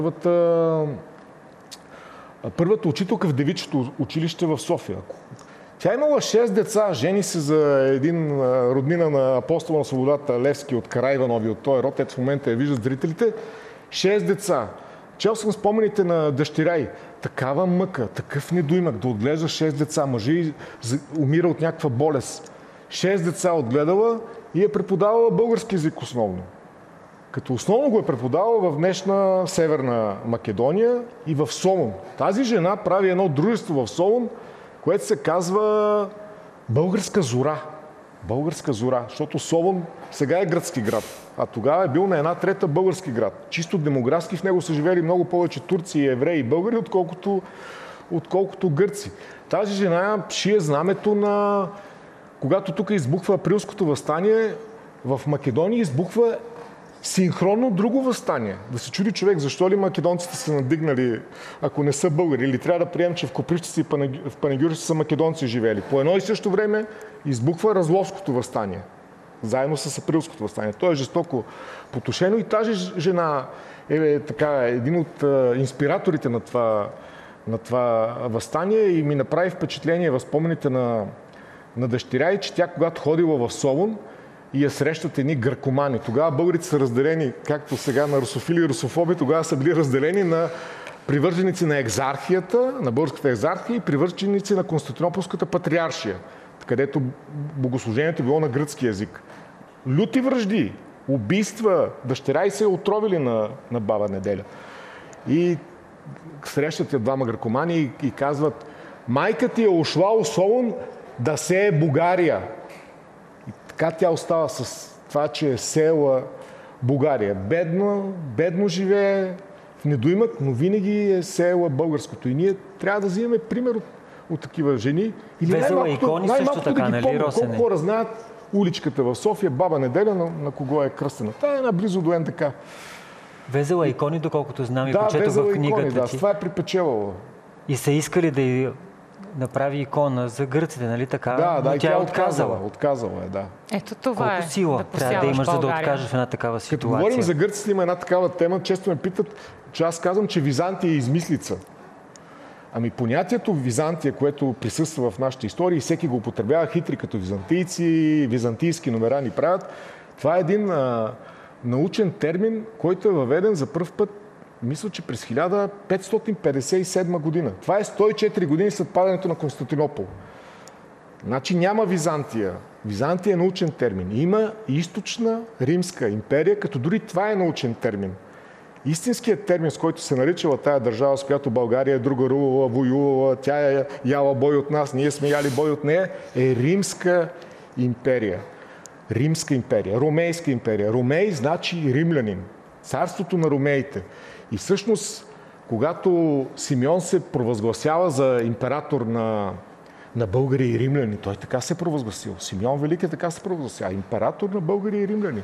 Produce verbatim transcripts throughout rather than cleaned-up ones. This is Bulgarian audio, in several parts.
Първата, първата учителка в девичото училище в София. Тя имала шест деца, жени се за един роднина на апостола на свободата Левски от Караиванови, от този род, ето в момента я виждат зрителите. Шест деца. Чел съм спомените на дъщеря й. Такава мъка, такъв недоимък, да отглежда шест деца. Мъжи умира от някаква болест. Шест деца отгледала и е преподавала български език основно. Като основно го е преподавала в днешна Северна Македония и в Солун. Тази жена прави едно дружество в Солун, което се казва Българска зора. Българска зора, защото Солун сега е гръцки град, а тогава е бил на една трета български град. Чисто демографски в него са живели много повече турци, евреи и българи, отколкото, отколкото гърци. Тази жена шие знамето на... Когато тук избухва априлското въстание, в Македония избухва синхронно друго въстание. Да се чуди човек, защо ли македонците са надигнали, ако не са българи, или трябва да приемем, че в Копривщица и в Панагюрище са македонци живели. По едно и също време избухва Разловското въстание, заедно с априлското въстание. То е жестоко потушено и тази жена е така, един от а, инспираторите на това, на това въстание и ми направи впечатление в спомените на, на дъщеря и, че тя, когато ходила в Солун, и я срещат едни гъркомани. Тогава българите са разделени, както сега на русофили и русофоби, тогава са били разделени на привърженици на екзархията, на българската екзархия и привърженици на Константинополската патриаршия, където богослужението било на гръцки език. Люти вражди, убийства, дъщеря и се отровили на, на баба Неделя. И срещат я двама гъркомани и, и казват: майка ти е ушла у Солун да сее Бугария. Така тя остава с това, че е села Бугария. Бедно, бедно живее, в недоимък, но винаги е села българското. И ние трябва да взимаме пример от, от такива жени. Или най-малкото, най-малкото да ги помня. Колко хора знаят уличката в София, баба Неделя, на, на кого е кръстена. Та е една близо до НДК. Везела икони, доколкото знам и да, прочетох в книгата икони, да, ти. това е припечелала. И са искали да й направи икона за гърците, нали така? Да, да, но и тя тя е отказала. Отказала е, да. Ето това Колко е. сила да трябва да имаш, за да откажеш в една такава ситуация? Като говорим за гърците, има една такава тема. Често ме питат, че аз казвам, че Византия е измислица. Ами понятието Византия, което присъства в нашата история и всеки го употребява, хитри като византийци, византийски номера ни правят, това е един а, научен термин, който е въведен за пръв път, мисля, че през хиляда петстотин петдесет и седма година. Това е сто и четири години след падането на Константинопол. Значи няма Византия. Византия е научен термин. Има източна римска империя, като дори това е научен термин. Истинският термин, с който се наричала тая държава, с която България е друга рувала, воювала, тя е яла бой от нас, ние сме яли бой от нея, е Римска империя. Римска империя, Ромейска империя. Ромей значи римлянин. Царството на ромеите. И всъщност, когато Симеон се провъзгласява за император на, на българи и римляни, той така се провъзгласил. Симеон Велики така се провъзгласява. Император на българи и римляни.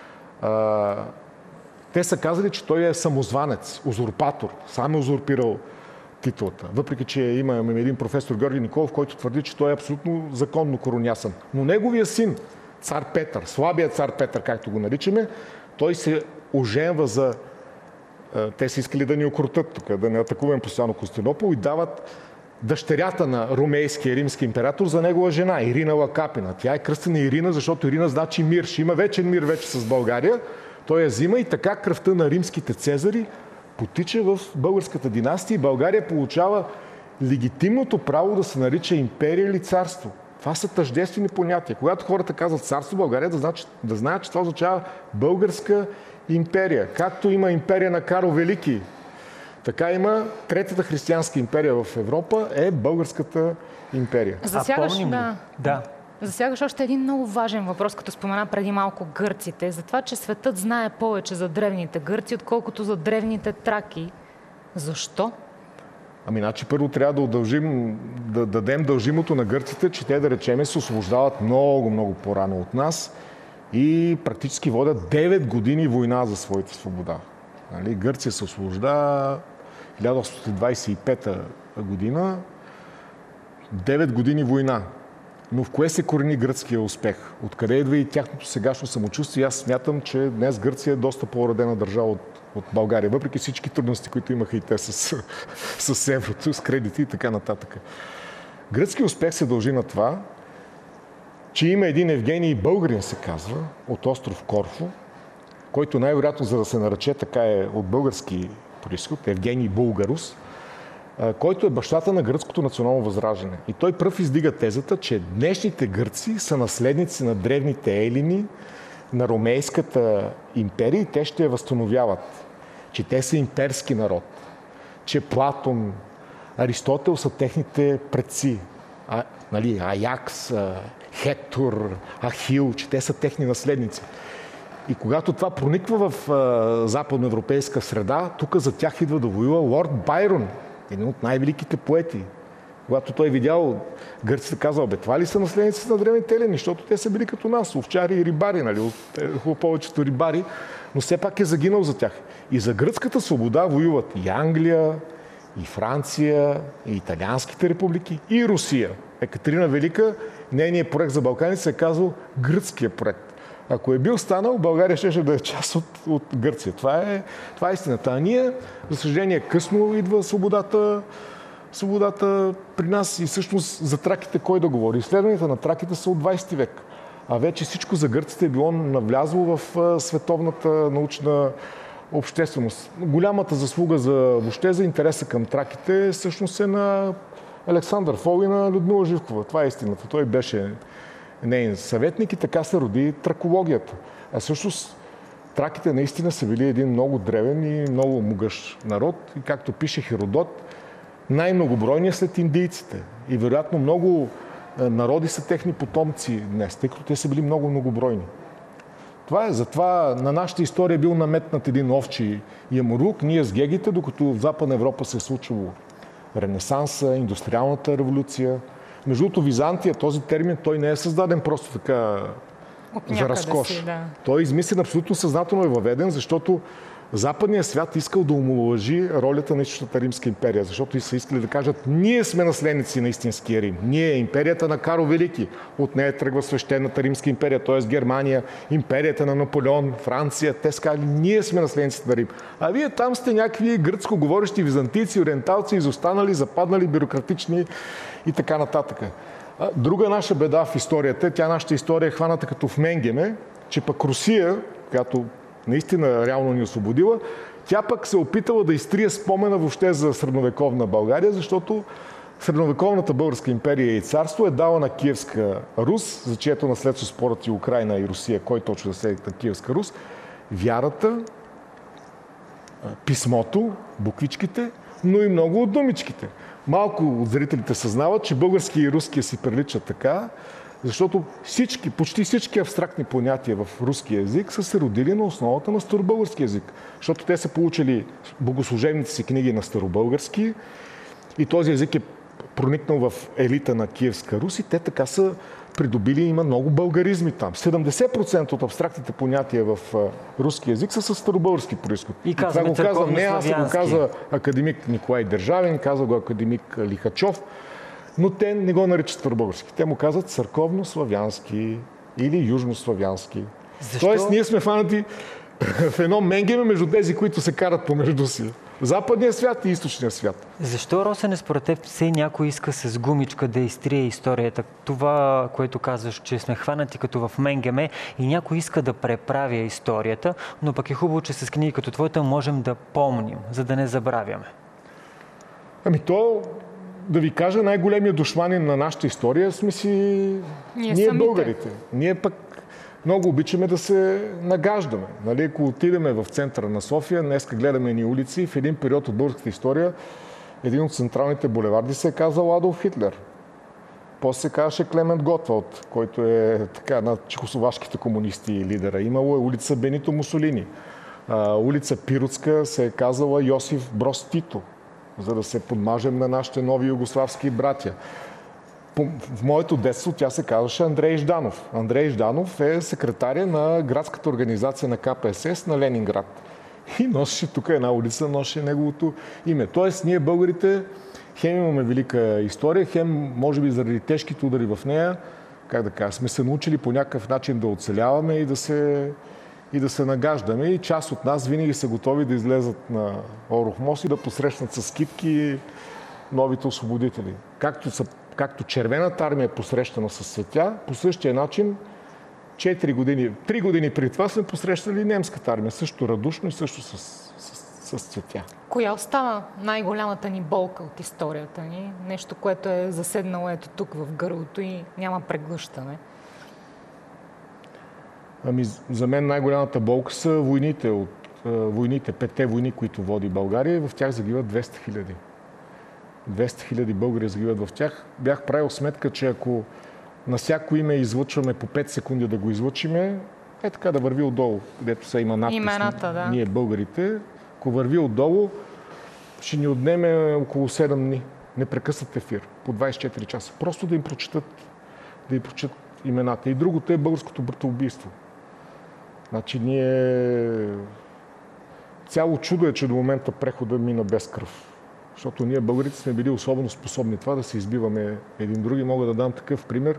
А, те са казали, че той е самозванец, узурпатор. Сам е узурпирал титулата. Въпреки, че имаме един професор Георги Николов, който твърди, че той е абсолютно законно коронясан. Но неговия син, цар Петър, слабият цар Петър, както го наричаме, той се оженва за... Те са искали да ни окрутат тук, да не атакуваме постоянно Константинопол и дават дъщерята на ромейския римски император за негова жена, Ирина Лакапина. Тя е кръстена Ирина, защото Ирина значи мир. Ще има вечен мир вече с България. Той я взима и така кръвта на римските цезари потича в българската династия и България получава легитимното право да се нарича империя или царство. Това са тъждествени понятия. Когато хората казват царство България, да, значи, да знаят, че това означава българска империя. Както има империя на Карл Велики, така има третата християнска империя в Европа е българската империя. Засягаш, да. да. Засягаш още един много важен въпрос, като спомена преди малко гърците, за това, че светът знае повече за древните гърци, отколкото за древните траки. Защо? Ами, значи първо трябва да удължим, да дадем дължимото на гърците, че те, да речеме, се освобождават много, много по-рано от нас и практически водят девет години война за своята свобода. Нали? Гърция се освобожда хиляда осемстотин двадесет и пета година, девет години война. Но в кое се корени гръцкия успех? Откъде идва и тяхното сегашно самочувствие? Аз смятам, че днес Гърция е доста по-уредена държава от от България, въпреки всички трудности, които имаха и те с, с еврото, с кредити и така нататък. Гръцки успех се дължи на това, че има един Евгений Българин, се казва, от остров Корфу, който най-вероятно, за да се нарече така, е от български произход, Евгений Булгарус, който е бащата на гръцкото национално възраждане. И той пръв издига тезата, че днешните гърци са наследници на древните елини, на Ромейската империя и те ще я възстановяват. Че те са имперски народ. Че Платон, Аристотел са техните предци. А, нали, Аякс, Хектор, Ахил, че те са техни наследници. И когато това прониква в а, западноевропейска среда, тук за тях идва да воюва лорд Байрон, един от най-великите поети. Когато той видял, гърците казал, бе, това ли са наследниците на древните елени, защото те са били като нас, овчари и рибари, нали, повечето рибари, но все пак е загинал за тях. И за гръцката свобода воюват и Англия, и Франция, и италианските републики, и Русия. Екатерина Велика, нейният проект за Балканите се е казал гръцкия проект. Ако е бил станал, България ще да е част от, от Гърция. Това е, това е истината. А ние, за съжаление, късно идва свободата, свободата при нас и всъщност за траките кой да говори. Изследванията на траките са от двайсети век. А вече всичко за гърците е било навлязло в световната научна общественост. Голямата заслуга за, въобще за интереса към траките всъщност е на Александър Фол и на Людмила Живкова. Това е истината. Той беше нейн съветник и така се роди тракологията. А всъщност траките наистина са били един много древен и много могъщ народ. И както пише Херодот, най-многобройният след индийците. И вероятно много народи са техни потомци днес, тъй като те са били много многобройни. Това е. Затова на нашата история е бил наметнат един овчи ямурук, ние с гегите, докато в Западна Европа се е случило Ренесанса, индустриалната революция. Между другото, Византия, този термин, той не е създаден просто така за разкош. Си, да. Той е измислен, абсолютно съзнателно е въведен, защото Западният свят искал да омаловажи ролята на Източната Римска империя, защото и са искали да кажат, ние сме наследници на истинския Рим. Ние, империята на Карл Велики, от нея тръгва свещената Римска империя, т.е. Германия, империята на Наполеон, Франция, те сказали, ние сме наследниците на Рим. А вие там сте някакви гръцко говорещи византийци, ориенталци, изостанали, западнали, бюрократични и така нататък. Друга наша беда в историята, тя нашата история е хваната като в Менгеме, че пък Русия, която наистина реално ни освободила, тя пък се опитала да изтрие спомена въобще за средновековна България, защото средновековната българска империя и царство е дала на Киевска Рус, за чието наследство спорят и Украйна и Русия, кой точно да седи на Киевска Рус, вярата, писмото, буквичките, но и много от думичките. Малко от зрителите съзнават, че български и руския си приличат така, защото всички, почти всички абстрактни понятия в руския език са се родили на основата на старобългарски език. Защото те са получили богослужебните си книги на старобългарски и този език е проникнал в елита на Киевска Рус и те така са придобили, има много българизми там. седемдесет процента от абстрактните понятия в руски език са със старобългарски произход. И, и това го казва не аз, го каза академик Николай Държавин, каза го академик Лихачов, но те не го наричат старобългарски. Те му казват църковно-славянски или южнославянски. Защо? Тоест ние сме фанати в едно менгеме между тези, които се карат помежду си. Западния свят и източния свят. Защо, Росене, според теб все някой иска с гумичка да изтрие историята? Това, което казваш, че сме хванати като в менгеме и някой иска да преправя историята, но пък е хубаво, че с книги като твоята можем да помним, за да не забравяме. Ами то, да ви кажа, най-големият душманин на нашата история сме си ние, ние българите. Ние пък много обичаме да се нагаждаме. Нали, ако отидеме в центъра на София, днеска гледаме ни улици, в един период от българската история един от централните булеварди се е казал Адолф Хитлер. После се казваше Клемент Готвалд, който е така на чехословашките комунисти и лидера. Имало е улица Бенито Мусолини. А, улица Пиротска се е казала Йосиф Броз Тито, за да се подмажем на нашите нови югославски братя. В моето детство тя се казваше Андрей Жданов. Андрей Жданов е секретаря на градската организация на Ка Пе Ес Ес на Ленинград. И носеше тук една улица, носеше неговото име. Тоест, ние българите хем имаме велика история, хем, може би заради тежките удари в нея, как да кажа, сме се научили по някакъв начин да оцеляваме и да се, и да се нагаждаме. И част от нас винаги са готови да излезат на Орох мост и да посрещнат с китки новите освободители. Както, са, както Червената армия е посрещана с цветя, по същия начин четири години, три години преди това сме посрещали немската армия. Също радушно и също с, с, с цветя. Коя остава най-голямата ни болка от историята ни? Нещо, което е заседнало ето тук в гърлото и няма преглъщане. Ами, за мен най-голямата болка са войните. От, войните, петте войни, които води България. В тях загиват двеста хиляди. двеста хиляди българи загиват в тях. Бях правил сметка, че ако на всяко име излъчваме по пет секунди да го излъчиме, е така да върви отдолу, където са има надпис. Имената, да. Ние българите. Ако върви отдолу, ще ни отнеме около седем дни. Непрекъснат ефир. По двайсет и четири часа. Просто да им прочитат, да им прочитат имената. И другото е българското братоубийство. Значи ние... Цяло чудо е, че до момента прехода мина без кръв. Защото ние, българите, сме били особено способни това да се избиваме един други. Мога да дам такъв пример.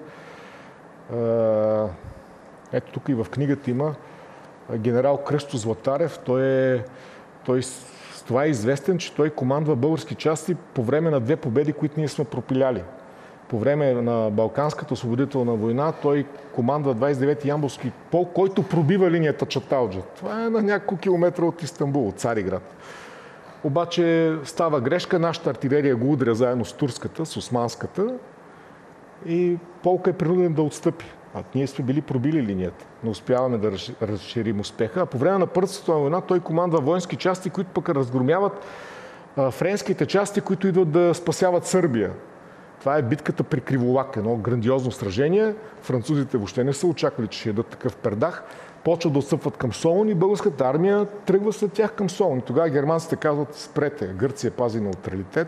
Ето тук и в книгата има генерал Кръсто Златарев. Той е... Той с това е известен, че той командва български части по време на две победи, които ние сме пропиляли. По време на Балканската освободителна война той командва двайсет и девети Ямболски полк, който пробива линията Чаталджа. Това е на няколко километра от Истанбул, от Цариград. Обаче става грешка, нашата артилерия го удря заедно с турската, с османската и полка е принуден да отстъпи. А ние сме били пробили линията. Не успяваме да разширим успеха. А по време на Първата световна война той командва воински части, които пък разгромяват а, френските части, които идват да спасяват Сърбия. Това е битката при Криволак, едно грандиозно сражение. Французите въобще не са очаквали, че ще ядат такъв пердах. Почват да отстъпват към Солун и българската армия тръгва след тях към Солун. И тогава германците казват: спрете, Гърция пази неутралитет.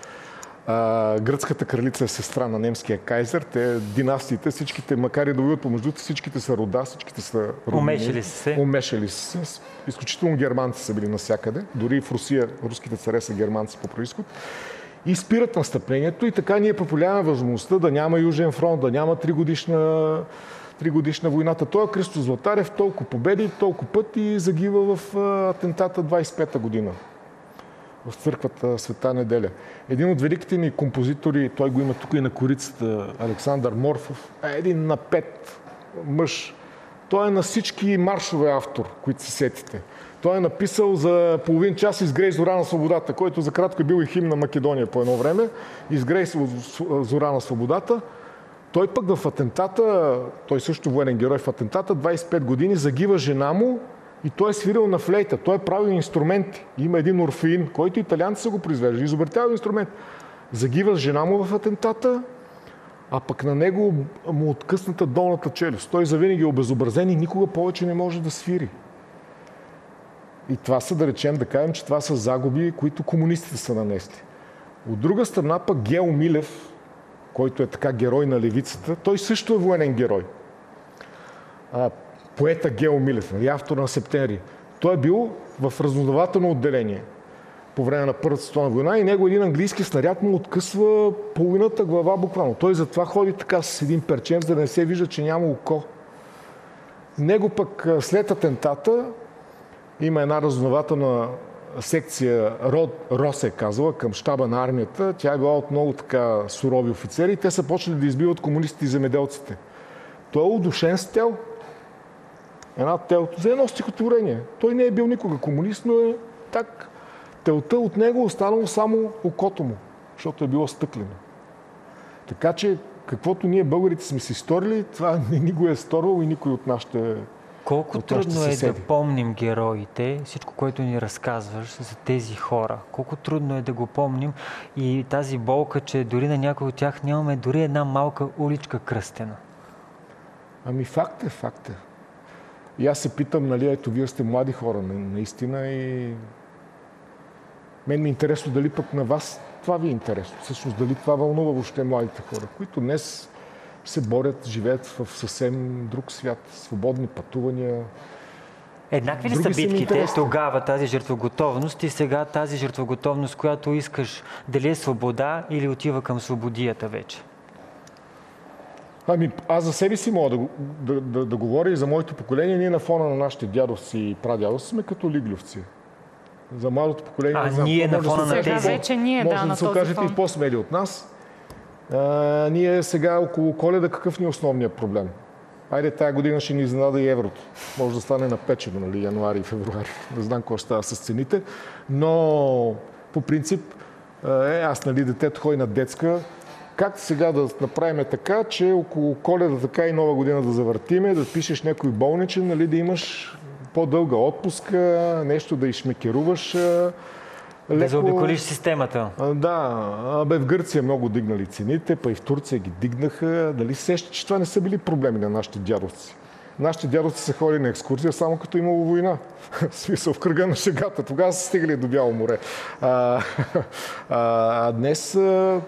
А, гръцката кралица е сестра на немския кайзер. Те династиите, всичките, макар и да воюват помежду, всичките са рода, всичките са роднини. Умешали се. Умешали се. Изключително германци са били навсякъде. Дори в Русия руските царе са германци по происход. И спират настъплението и така ние популяваме възможността да няма Южен фронт, да няма тригодишна, тригодишна войната. Той е Кръсто Златарев, толкова победи, толкова пъти загива в атентата двайсет и пета година. В църквата Света Неделя. Един от великите ни композитори, той го има тук и на корицата, Александър Морфов, е един напет мъж. Той е на всички маршове автор, които се сетите. Той е написал за половин час "Изгрей зора на свободата", който за кратко е бил и химн на Македония по едно време. "Изгрей зора на свободата". Той пък в атентата, той също военен герой в атентата, двайсет и пет години, загива жена му и той е свирил на флейта. Той е правил инструменти. Има един орфеин, който италианци са го произвеждали. Изобретява инструмент. Загива жена му в атентата, а пък на него му откъсната долната челюст. Той завинаги е обезобразен и никога повече не може да свири. И това са, да речем, да кажем, че това са загуби, които комунистите са нанесли. От друга страна пък Гео Милев, който е така герой на левицата, той също е военен герой. А, поета Гео Милев, автор на "Септември". Той е бил в разузнавателно отделение по време на Първата световна война и него един английски снаряд му откъсва половината глава буквално. Той затова ходи така с един перчем, за да не се вижда, че няма око. Него пък след атентата има една разузнавателна секция, РО се е казала, към щаба на армията. Тя е била от много така сурови офицери и те са почнали да избиват комунистите и земеделците. Той е удушен с тел. Една телото за едно стихотворение. Той не е бил никога комунист, но е так. Телта от него останало само окото му, защото е било стъклено. Така че, каквото ние българите сме си сторили, това не ни го е сторвал и никой от нашите Колко от нашите трудно е съседи. да помним героите, всичко, което ни разказваш за тези хора. Колко трудно е да го помним и тази болка, че дори на някой от тях нямаме дори една малка уличка кръстена. Ами факт е, факт е. И аз се питам, нали, ето вие сте млади хора, наистина, и мен ми е интересно дали пък на вас това ви е интересно. Всъщност дали това вълнува въобще младите хора, които днес се борят, живеят в съвсем друг свят, свободни пътувания. Еднакви ли са Други са ми битките интересни. тогава, тази жертвоготовност и сега тази жертвоготовност, която искаш, дали е свобода или отива към свободията вече? Ами, аз за себе си мога да, да, да, да говоря и за моето поколение. Ние на фона на нашите дядовци и прадядовци сме като лиглювци. За младото поколение... А ние на фона на тези... Вече ние, може да, да, на се този окажете фон. и по-смели от нас. А, ние сега около Коледа какъв ни е основният проблем? Айде, тая година ще ни изненада и еврото. Може да стане напечено, нали, януари и февруари. Не знам какво ще става с цените. Но по принцип, е, аз, нали, детето ходи на детска. Как сега да направим така, че около Коледа така и Нова година да завъртиме, да пишеш някой болничен, нали, да имаш по-дълга отпуска, нещо да изшмекеруваш. Да леко... заобиколиш системата. А, да, а, бе, в Гърция много дигнали цените, па и в Турция ги дигнаха. Дали сеща, че това не са били проблеми на нашите дядовци? Нашите дядовци са ходили на екскурзия само като имало война. В смисъл, в кръга на шегата. Тогава са стигали до Бяло море. А, а, а днес а,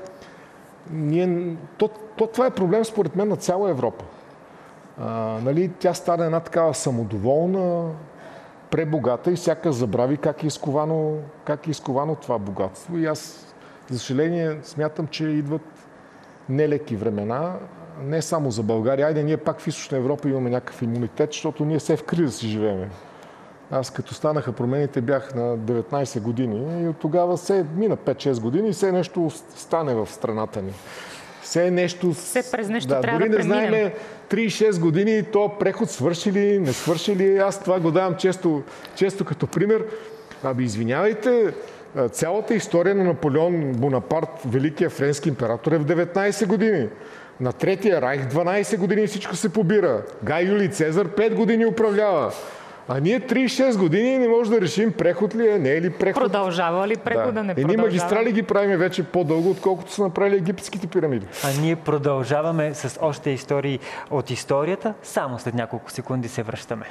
ние, то, то, това е проблем според мен на цяла Европа. А, нали, тя стана една такава самодоволна, пребогата и всяка забрави как е изковано, как е изковано това богатство. И аз, за съжаление, смятам, че идват нелеки времена, не само за България. Айде, ние пак в Източна Европа имаме някакъв имунитет, защото ние все в криза си живеем. Аз като станаха промените бях на деветнайсет години и от тогава се мина пет-шест години и все нещо стане в страната ни. Все нещо... Все през нещо да, трябва дори да не преминем. знаем три-шест години то преход свърши ли, не свърши ли. Аз това го давам често, често като пример. Аби, извинявайте, цялата история на Наполеон Бонапарт, великия френски император, е в деветнайсет години. На Третия райх дванайсет години всичко се побира. Гай Юлий Цезар пет години управлява. А ние три и шест години не можем да решим преход ли е, не е ли преход. Продължава ли прехода, Да. не Едни продължава? магистрали ги правим вече по-дълго, отколкото са направили египетските пирамиди. А ние продължаваме с още истории от историята. Само след няколко секунди се връщаме.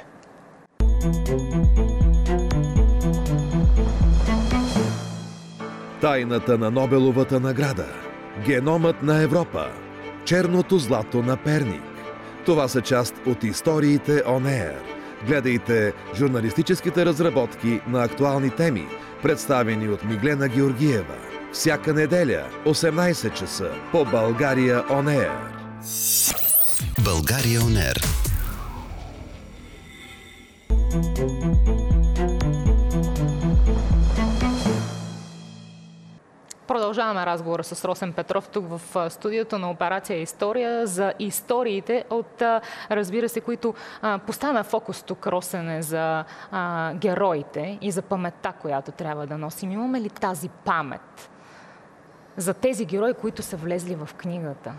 Тайната на Нобеловата награда. Геномът на Европа. Черното злато на Перник. Това са част от историите On Air. Гледайте журналистическите разработки на актуални теми, представени от Миглена Георгиева. Всяка неделя, осемнайсет часа, по България On Air. България On Air. Продължаваме разговора с Росен Петров тук в студиото на Операция История за историите от, разбира се, които а, поставя фокус тук, Росене, за а, героите и за паметта, която трябва да носим. Имаме ли тази памет за тези герои, които са влезли в книгата?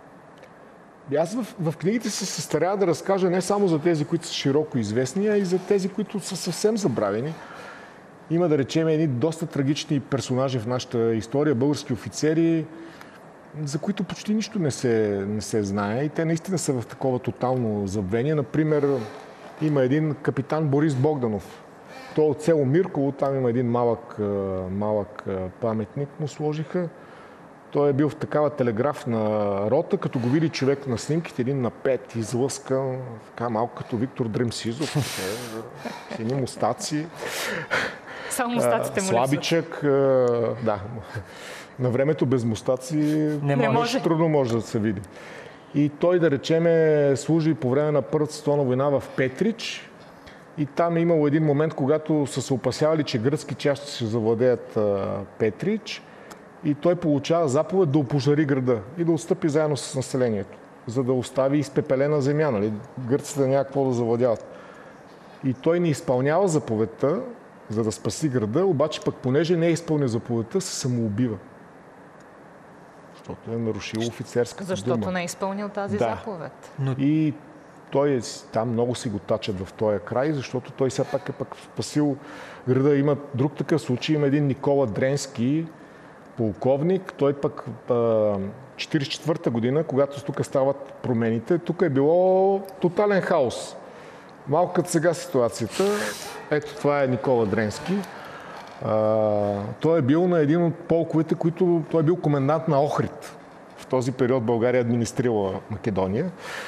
Аз в, в книгите се, се старая да разкажа не само за тези, които са широко известни, а и за тези, които са съвсем забравени. Има, да речем, едни доста трагични персонажи в нашата история, български офицери, за които почти нищо не се, не се знае и те наистина са в такова тотално забвение. Например, има един капитан Борис Богданов. Той от село Мирково, там има един малък, малък паметник, му сложиха. Той е бил в такава телеграфна рота, като го види човек на снимките, един напет, излъскан, така малко като Виктор Дремсизов, с едни мустаци. Само мустаците му слабичък, да. На времето без мустаци не може. може. Трудно може да се види. И той, да речеме, служи по време на Първата световна война в Петрич. И там е имало един момент, когато са се опасявали, че гръцки части ще завладеят Петрич. И той получава заповед да опожари града и да отстъпи заедно с населението, за да остави изпепелена земя. Нали? Гърците няма какво да завладяват. И той не изпълнява заповедта, за да спаси града, обаче пък понеже не е изпълнил заповедта, се самоубива. Защото е нарушил офицерската дума. Защото не е изпълнил тази Да. заповед. Но... И той е, там много си го тачат в този край, защото той все пак е пък спасил града. Има друг такъв случай, има един Никола Дренски, полковник. Той пък четирийсет и четвърта година, когато тук стават промените, тук е било тотален хаос. Малко като сега ситуацията. Ето това е Никола Дренски. А, той е бил на един от полковете, които той е бил комендант на Охрид. В този период България администрирала Македония.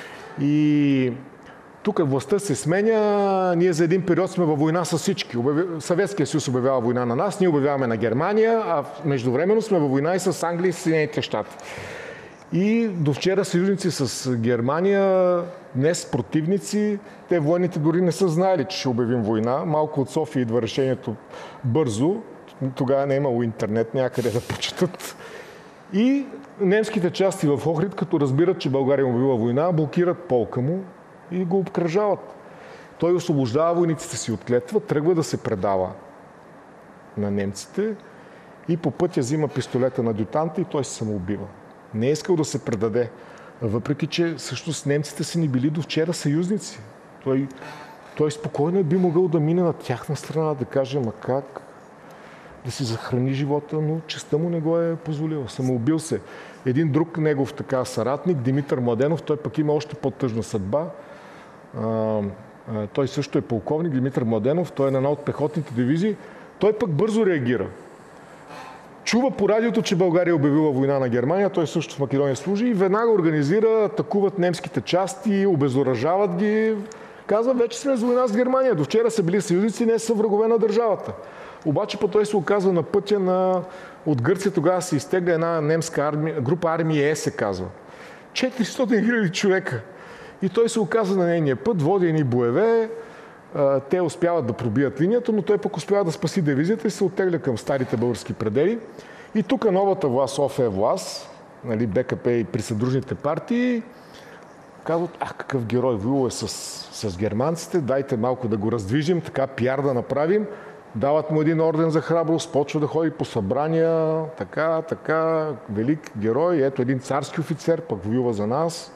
И тук властта се сменя. Ние за един период сме във война с всички. Съветския съюз обявява война на нас, ние обявяваме на Германия, а междувременно сме във война и с Англия и Съединените щати. И до вчера съюзници с Германия, днес противници, те военните дори не са знаели, че ще обявим война. Малко от София идва решението бързо. Тогава не е имало интернет, някъде да почетат. И немските части в Охрид, като разбират, че България обявила война, блокират полка му и го обкръжават. Той освобождава войниците си от клетва, тръгва да се предава на немците и по пътя взима пистолета на адютанта и той се самоубива. Не е искал да се предаде, въпреки че всъщност немците са ни били до вчера съюзници. Той, той спокойно би могъл да мине на тяхна страна, да каже, ма как да си захрани живота, но честта му не го е позволила. Самоубил се. Един друг негов така съратник, Димитър Младенов, той пък има още по-тъжна съдба. А, а, той също е полковник, Димитър Младенов, той е на една от пехотните дивизии. Той пък бързо реагира. Чува по радиото, че България е обявила война на Германия, той също в Македония служи и веднага организира, атакуват немските части, обезоръжават ги. Казва, вече сме с война с Германия. До вчера са били съюзници, не са врагове на държавата. Обаче по той се оказва на пътя на... От Гърция тогава се изтегля една немска армия, група армия Е се казва. четиристотин хиляди човека. И той се оказва на нейния път, води едни боеве, те успяват да пробият линията, но той пък успява да спаси дивизията и се оттегля към старите български предели. И тук новата власт, О Ф Е власт, нали, Б К П и присъдружните партии, казват, а какъв герой, воюва е с, с германците, дайте малко да го раздвижим, така пиар да направим. Дават му един орден за храброст, почва да ходи по събрания, така, така, велик герой. Ето един царски офицер, пък воюва за нас.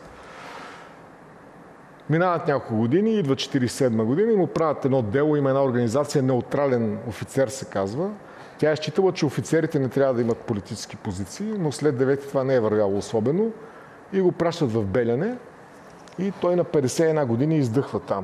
Минават няколко години, идва четиридесет и седма година и му правят едно дело, има една организация, неутрален офицер се казва. Тя е считала, че офицерите не трябва да имат политически позиции, но след девети това не е вървяло особено и го пращат в Беляне и той на петдесет и една години издъхва там.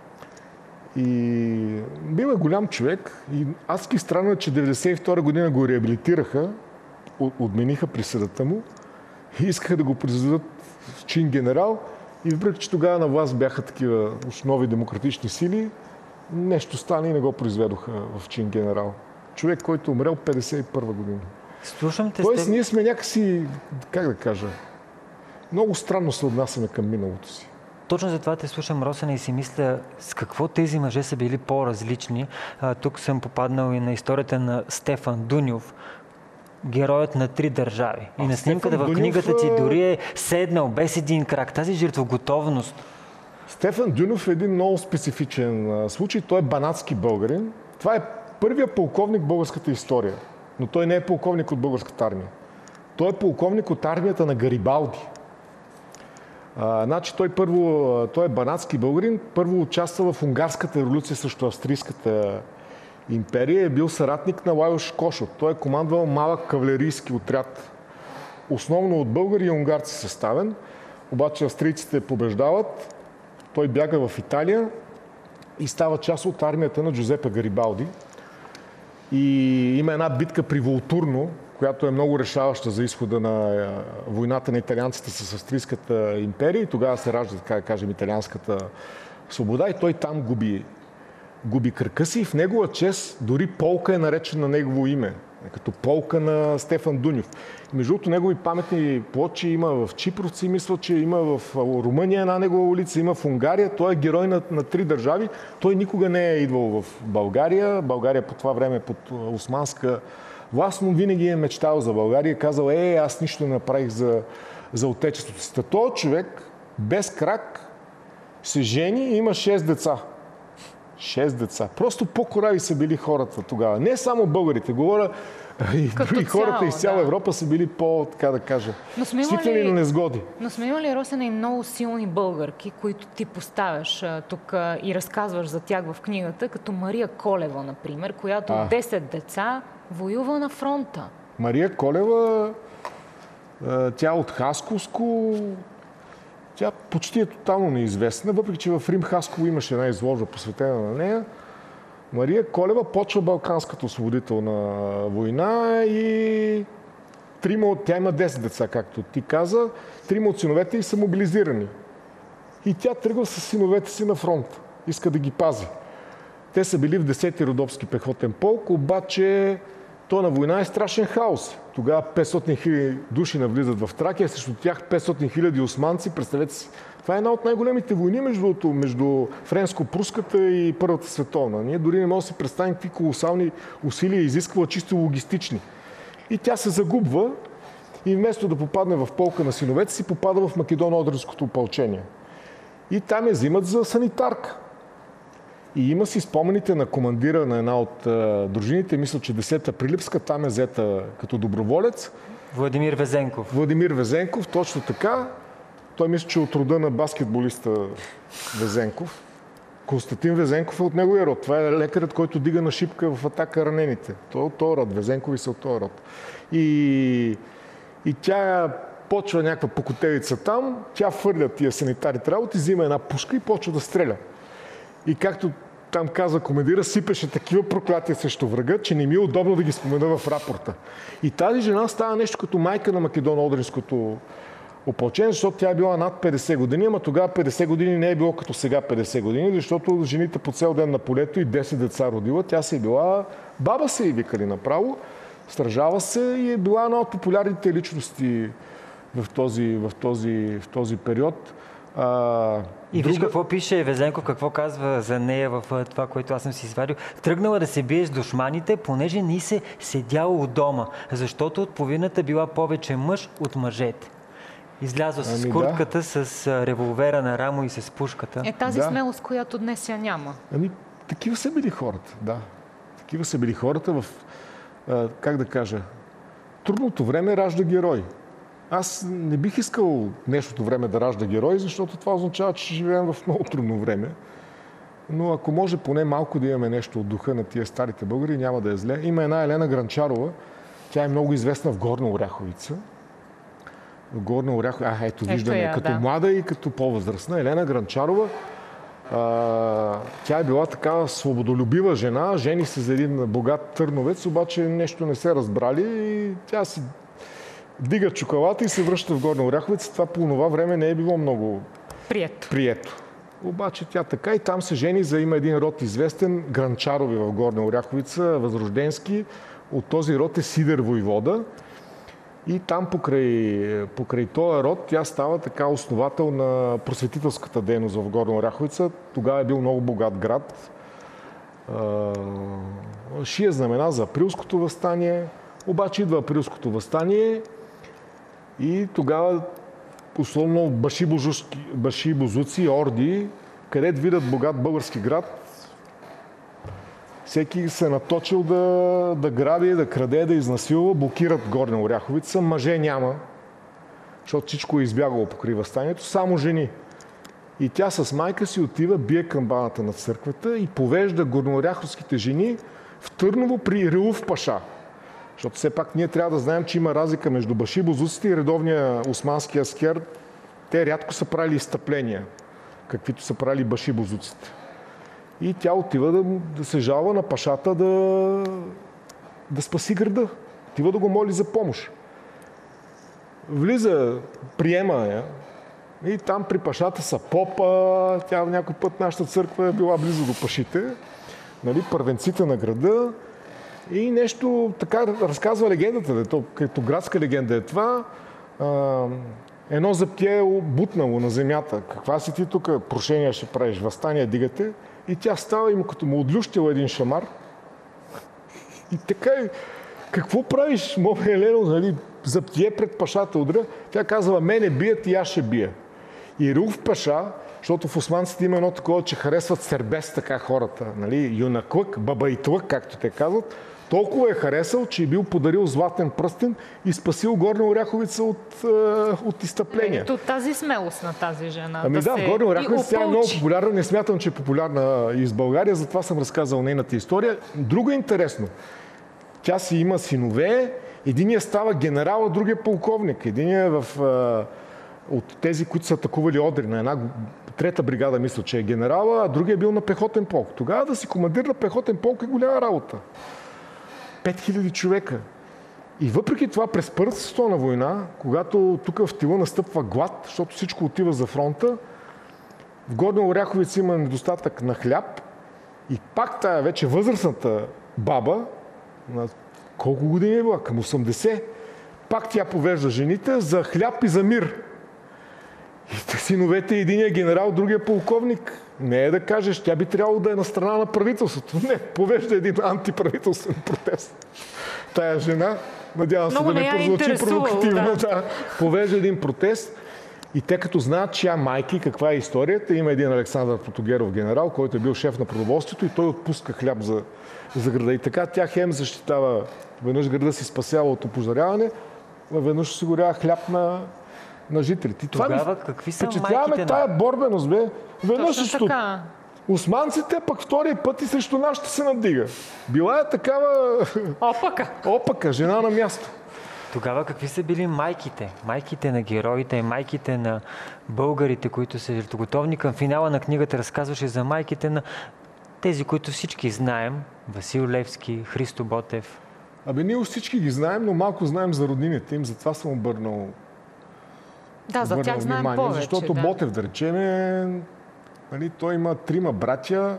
И бил е голям човек и адски странно е, че деветдесет и втора година го реабилитираха, отмениха присъдата му и искаха да го произведат в чин генерал. И въпреки, че тогава на власт бяха такива нови демократични сили, нещо стана и не го произведоха в чин генерал. Човек, който умрел петдесет и първа година. Слушам те. Тоест, сте... ние сме някакси, как да кажа, много странно се отнасяме към миналото си. Точно за това те слушам, Росене, и си мисля с какво тези мъже са били по-различни. А, тук съм попаднал и на историята на Стефан Дуньов, героят на три държави. И а, на снимката в книгата ти дори е седнал без един крак. Тази жертвоготовност. Стефан Дуньов е един много специфичен случай. Той е банатски българин. Това е първият полковник в българската история. Но той не е полковник от българската армия. Той е полковник от армията на Гарибалди. А, значи той първо, той е банатски българин, първо участва в унгарската революция срещу австрийската империя, е бил съратник на Лайош Кошот. Той е командвал малък кавалерийски отряд, основно от българи и унгарци съставен, обаче австрийците побеждават, той бяга в Италия и става част от армията на Джузепе Гарибалди. И има една битка при Волтурно, която е много решаваща за изхода на войната на италианците с австрийската империя. И тогава се ражда, така да кажем, италианската свобода и той там губи, губи кръка си. И в негова чест дори полка е наречена на негово име, като полка на Стефан Дуньов. Между другото, негови паметни плочи има в Чипровци, мисля, че има в Румъния една негова улица, има в Унгария. Той е герой на, на три държави. Той никога не е идвал в България. България по това време под османска власт, но винаги е мечтал за България. Казал, е, аз нищо не направих за, за отечеството си. Той човек без крак се жени и има шест деца. Шест деца. Просто по-корави са били хората тогава. Не само българите, говоря и други хората из цяла да. Европа са били по, така да кажа, свикнали на незгоди. Но сме имали, Росене, и много силни българки, които ти поставяш а, тук а, и разказваш за тях в книгата, като Мария Колева, например, която от десет деца воюва на фронта. Мария Колева, тя от Хасковско, тя почти е тотално неизвестна, въпреки че в Рим Хасково имаше една изложба посветена на нея. Мария Колева почва Балканската освободителна война и трима от... тя има десет деца, както ти каза, трима от синовете ѝ са мобилизирани. И тя тръгва с синовете си на фронт. Иска да ги пази. Те са били в десети Родопски пехотен полк, обаче То на война е страшен хаос. Тогава петстотин хиляди души навлизат в Тракия, срещу тях петстотин хиляди османци. Представете си, това е една от най-големите войни между, между френско-пруската и Първата световна. Ние дори не можем да си представим какви колосални усилия изисква чисто логистични. И тя се загубва и вместо да попадне в полка на синовете си, попада в Македоно-Одринското опълчение. И там я взимат за санитарка. И има си спомените на командира на една от а, дружините, мисля, че десета Прилипска, там е взета като доброволец. Владимир Везенков. Владимир Везенков, точно така. Той мисля, че от рода на баскетболиста Везенков. Константин Везенков е от неговия род. Това е лекарят, който дига на шипка в атака ранените. Той е от този род. Везенкови са от този род. И, и тя почва някаква покотелица там, тя фърля тия санитарите работи, взима една пушка и почва да стреля. И както там каза командира, сипеше такива проклятия срещу врага, че не ми е удобно да ги спомена в рапорта. И тази жена става нещо като майка на Македоно-Одринското опълчение, защото тя е била над петдесет години, ама тогава петдесет години не е било като сега петдесет години, защото жените по цял ден на полето и десет деца родила, тя си е била баба, се и викали направо, стражава се и е била една от популярните личности в този, в този, в този период. А, и друга... виж какво пише Везенков, какво казва за нея в това, което аз съм си извадил. Тръгнала да се бие с душманите, понеже ни се седяла от дома, защото от половината била повече мъж от мъжете. Излязла с ами куртката, да. с револвера на рамо и с пушката. Е тази да. смелост, която днес я няма. Ами, такива са били хората, да. Такива са били хората в, а, как да кажа, трудното време ражда герой. Аз не бих искал днешното време да ражда герой, защото това означава, че живеем в много трудно време. Но ако може поне малко да имаме нещо от духа на тия старите българи, няма да е зле. Има една Елена Гранчарова, тя е много известна в Горна Оряховица. В Горна Оряховица, а ето виждаме, я, като да. млада и като по-възрастна. Елена Гранчарова, а, тя е била такава свободолюбива жена, жени се за един богат търновец, обаче нещо не се разбрали и тя си дига чоколата и се връща в Горна Оряховица. Това по това време не е било много Прието. прието. Обаче тя така и там се жени за има един род известен, Гранчарови в Горна Оряховица, възрожденски. От този род е Сидер войвода. И там покрай, покрай този род тя става така основател на просветителската дейност в Горна Оряховица. Тогава е бил много богат град. Шие знамена за априлското въстание. Обаче идва априлското въстание и тогава условно баши бозуци, орди, където видят богат български град, всеки се е наточил да, да граби, да краде, да изнасилва, блокират Горна Оряховица, мъже няма, защото всичко е избягало покрай въстанието, само жени. И тя с майка си отива, бие камбаната на църквата и повежда горнооряховските жени в Търново при Рилов паша. Защото все пак ние трябва да знаем, че има разлика между баши бозуците и редовния османски аскер. Те рядко са правили изстъпления, каквито са правили баши бозуците. И тя отива да, да се жалва на пашата да, да спаси града. Отива да го моли за помощ. Влиза, приема я и там при пашата са попа. Тя някой път нашата църква е била близо до пашите. Нали, първенците на града. И нещо така разказва легендата, то, като градска легенда е това. А, едно заптие е бутнало на земята. Каква си ти тук? Прошения ще правиш, въстания дигате. И тя става и му като му отлющила един шамар. И така, какво правиш, моя Елено, нали, заптие пред пашата удря. Тя казва, мене бият и аз ще бия. И Рилов паша, защото в османците има едно такова, че харесват сербес така хората, нали, юнаклък, бабайтлък, както те казват, толкова е харесал, че е бил подарил златен пръстен и спасил Горна Оряховица от, от изтъпления. Ето тази смелост на тази жена. Ами да, да в Горна Оряховица тя е много опълчи. популярна. Не смятам, че е популярна из България, затова съм разказал нейната история. Друго е интересно. Тя си има синове, единият става генерал, а другия полковник. Единият е в, от тези, които са атакували Одрин, на една трета бригада, мисля, че е генерала, а другия е бил на пехотен полк. Тогава да си командир на пехотен полк е голяма работа. пет хиляди човека. И въпреки това, през Първата световна война, когато тук в тила настъпва глад, защото всичко отива за фронта, в Горна Оряховица има недостатък на хляб и пак тая вече възрастната баба, Колко години е била? Към осемдесет. Пак тя повежда жените за хляб и за мир. И синовете, единия генерал, другия полковник. Не е да кажеш, тя би трябвало да е на страна на правителството. Не, повежда един антиправителствен протест. Тая жена, надявам се да не прозвучи провокативно, да. Да, повежда един протест. И те като знаят чия майка и каква е историята, има един Александър Протогеров генерал, който е бил шеф на продоволствието и той отпуска хляб за, за града. И така тя хем защитава, веднъж града си спасява от опожаряване, веднъж осигурява хляб на, на жителите. Тогава какви са майките на... тая борбеност, бе. Веднъж точно така. Османците, пък втория път и срещу нашите се надига. Била е такава... Опака. Опака, жена на място. Тогава какви са били майките? Майките на героите, майките на българите, които са жертвоготовни. Към финала на книгата разказваше за майките на тези, които всички знаем. Васил Левски, Христо Ботев. Абе, ние всички ги знаем, но малко знаем за роднините им, затова съм обърнал Да, за тях знаем внимание, повече. Защото да. Ботев, да речем, е, нали, той има трима братя.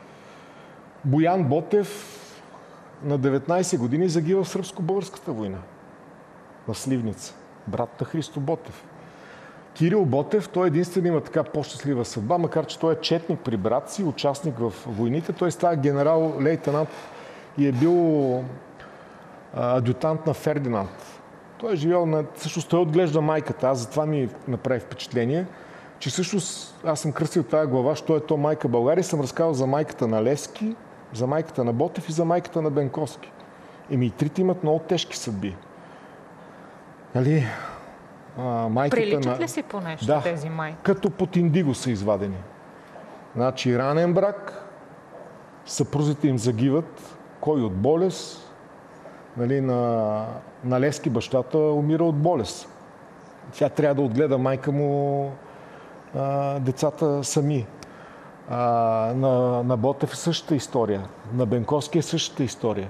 Боян Ботев на деветнайсет години загива в Сръбско-българската война. В Сливница. Брат на Христо Ботев. Кирил Ботев, той единствено има така по-щастлива съдба, макар че той е четник при брат си, участник в войните. Той става генерал-лейтенант и е бил адютант на Фердинанд. Той е живял на... Всъщност той отглежда майката. Аз затова ми направи впечатление, че всъщност аз съм кръстил тази глава, що е то майка България, съм разказал за майката на Левски, за майката на Ботев и за майката на Бенковски. Еми и трите имат много тежки съдби. Нали? А, майката Приличат на... ли си по нещо да, тези майки? Като под индиго са извадени. Значи ранен брак, съпрузите им загиват, кой от болест, нали, на, на Левски бащата умира от болест. Тя трябва да отгледа майка му а, децата сами. А, на, на Ботев е същата история. На Бенковски е същата история.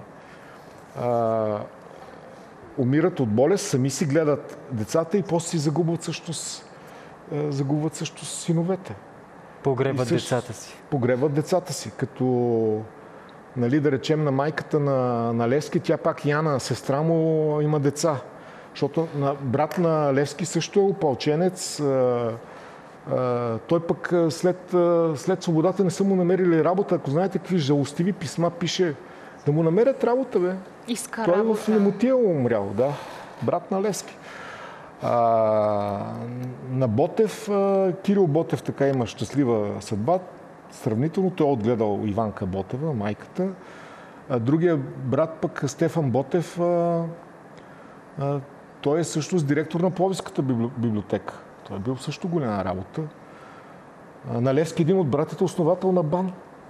А, умират от болест, сами си гледат децата и после си загубват всъщност, загубват също синовете. Погребват също, децата си. Погребват децата си, като, нали, да речем, на майката на, на Левски, тя пак Яна, сестра му, има деца. Защото на, брат на Левски също е опълченец. А, а, той пък след, след свободата не са му намерили работа. Ако знаете какви жалостиви писма пише, да му намерят работа, бе. Иска Той работа. в Немотия умрял, да. Брат на Левски. А, на Ботев, а, Кирил Ботев така има щастлива съдба. Сравнително той е отгледал Иванка Ботева, майката. А, другия брат пък Стефан Ботев, а, а, той е всъщност директор на Пловдивската библиотека. Той е бил също голяма работа. А, на Левски един от братите основател на БАН.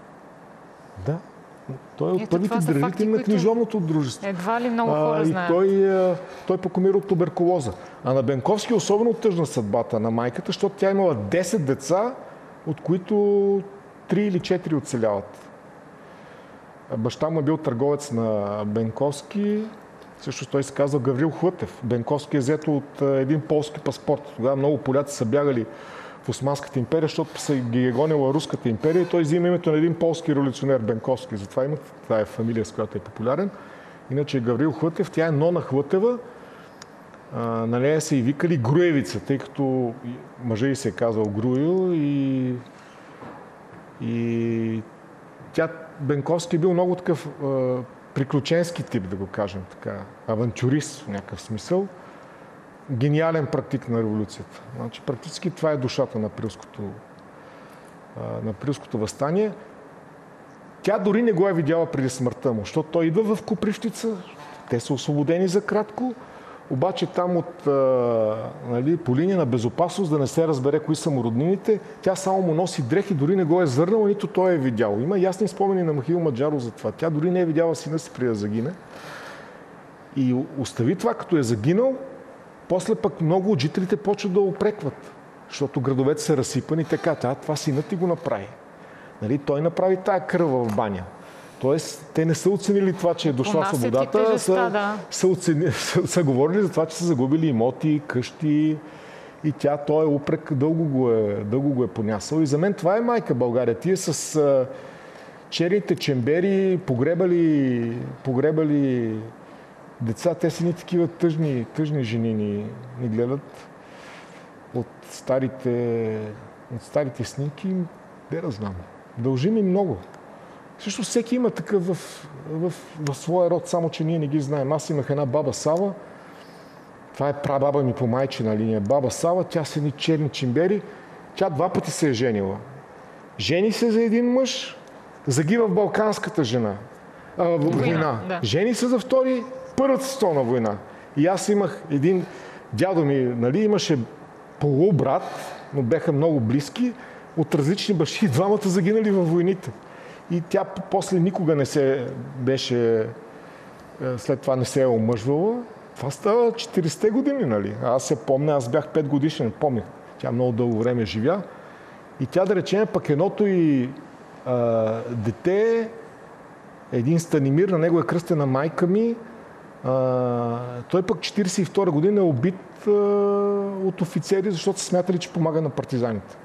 Да. Той е от първите държители на книжовното дружество. Едва ли много хора а, знаят. И той, той пък умира от туберкулоза. А на Бенковски е особено тъжна съдбата на майката, защото тя имала десет деца, от които три или четири оцеляват. Баща му е бил търговец на Бенковски. Също той се казва Гаврил Хлътев. Бенковски е взето от един полски паспорт. Тогава много поляци са бягали в Османската империя, защото са ги е гонила Руската империя и той взима името на един полски революционер Бенковски. Затова има, това е фамилия, с която е популярен. Иначе Гаврил Хлътев, тя е Нона Хлътева. А, на нея са и викали Груевица, тъй като мъжа й се е казал Груил и, и тя, Бенковски е бил много такъв а, приключенски тип, да го кажем така, авантюрист в някакъв смисъл. Гениален практик на революцията. Значи, практически това е душата на Априлското, на Априлското въстание. Тя дори не го е видяла преди смъртта му, защото той идва в Копривщица, те са освободени за кратко, обаче там от, нали, по линия на безопасност, да не се разбере кои са му роднините, тя само му носи дрехи, дори не го е зърнала, нито той е видял. Има ясни спомени на Михаил Маджаров за това. Тя дори не е видяла сина си преди да загине. И остави това, като е загинал. После пък много от жителите почват да опрекват, защото градовете са разсипани така. А, това синът ти го направи. Нали, той направи тая кръв в баня. Тоест, те не са оценили това, че е дошла свободата, тежеста, са, да. са, оцени, са, са говорили за това, че са загубили имоти, къщи и тя, той е упрек, дълго го е, дълго го е понясал. И за мен това е майка България. Тия с а, черните чембери, погребали, погребали деца, те са ни такива тъжни, тъжни жени ни, ни гледат от старите, от старите снимки, де да знам. Дължим им много. Също всеки има такъв в, в, в своя род, само че ние не ги знаем. Аз имах една баба Сава, това е прабаба ми по майчина линия. Баба Сава, тя са ни черни чимбери, тя два пъти се е женила. Жени се за един мъж, загива в Балканската жена. А, война. война. Да. Жени се за втори, Първата световна война. И аз имах един дядо ми, нали, имаше полубрат, но беха много близки, от различни бащи, двамата загинали във войните. И тя после никога не се беше, след това не се е омъжвала. Това става четиридесетте години, нали? Аз се помня, аз бях пет годишен, помня. Тя много дълго време живя. И тя, да речем, пък едното и а, дете, един Станимир, на него е кръстена майка ми. А, той пък четиридесет и втора година е убит а, от офицери, защото са смятали, че помага на партизаните.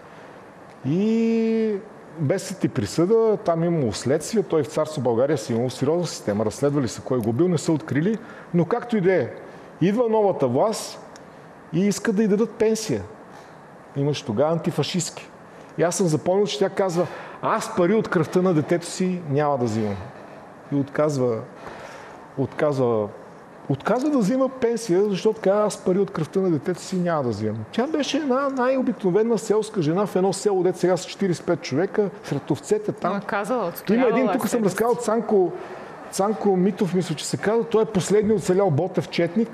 И без съд и присъда, там имало следствие, той в Царство България си имал сериозна система, разследвали са кой го бил, не са открили, но както и да е, идва новата власт и иска да й дадат пенсия. Имаш тогава антифашистки. И аз съм запомнил, че тя казва, аз пари от кръвта на детето си няма да взимам. И отказва, отказва, отказва да взима пенсия, защото казва, аз пари от кръвта на детето си няма да взимам. Тя беше една най-обикновена селска жена в едно село, дето сега са четиридесет и пет човека, сред овцете там. Казала, има един, тук съм разказал, Цанко, Цанко Митов, мисля, че се казва, той е последният оцелял Ботев четник.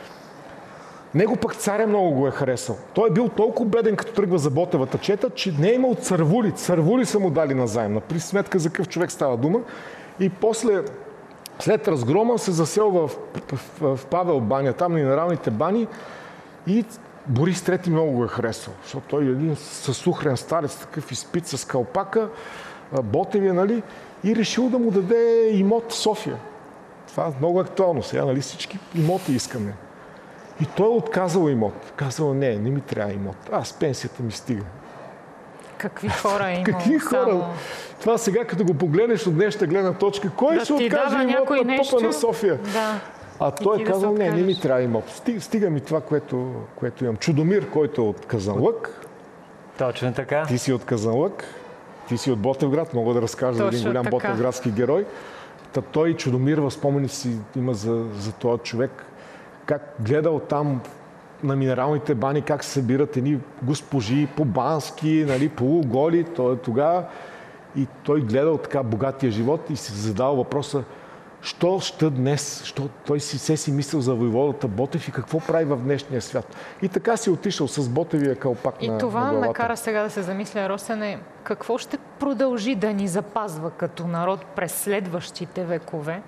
Него пък царя много го е харесал. Той е бил толкова беден, като тръгва за Ботевата чета, че не е имал цървули. Цървули са му дали назаем. При сметка за какъв човек става дума. И после, след разгрома, се заселва в, в, в Павел баня, там на минералните бани, и Борис трети много го е харесал. Защото той е един съсухрен старец, такъв изпит с калпака, Ботевия, нали, и решил да му даде имот в София. Това е много актуално. Сега, нали, всички имоти искаме. И той е отказал имот. Казал, не, не ми трябва имот. Аз пенсията ми стига. Какви хора има? Какви хора? Само... Това сега, като го погледнеш от днешната гледна точка, кой да ще откаже имот на нещо... попа на София? Да. А той е казал, да не, не ми трябва имот. Стига, стига ми това, което, което имам. Чудомир, който е от Казанлък. Точно така. Ти си от Казанлък. Ти си от Ботевград. Мога да разкажа за един голям така. ботевградски герой. Та той, Чудомир, възпомени си има за, за този човек. Как гледал там на минералните бани, как се събират едни госпожи, по-бански, нали, полуголи. Той е тогава. И той гледал така богатия живот и си задал въпроса, що ще днес, що той си се си мислил за войводата Ботев и какво прави в днешния свят. И така си отишъл с Ботевия калпак и на, това на главата. ме кара сега да се замисля, Росене, какво ще продължи да ни запазва като народ през следващите векове?